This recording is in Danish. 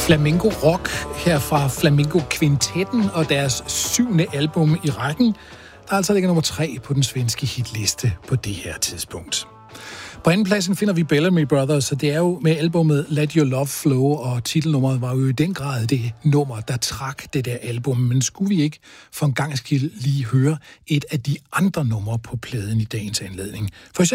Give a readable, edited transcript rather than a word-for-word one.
Flamingo Rock her fra Flamingo Quintetten og deres 7. album i rækken, der altså ligger nummer 3 på den svenske hitliste på det her tidspunkt. På andenpladsen finder vi Bellamy Brothers, og det er jo med albumet Let Your Love Flow, og titelnummeret var jo i den grad det nummer, der trak det der album. Men skulle vi ikke for en gang skyld lige høre et af de andre numre på pladen i dagens anledning? For